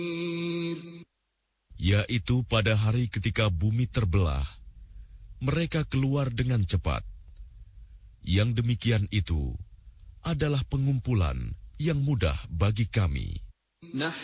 Yaitu pada hari ketika bumi terbelah, mereka keluar dengan cepat. Yang demikian itu adalah pengumpulan yang mudah bagi kami.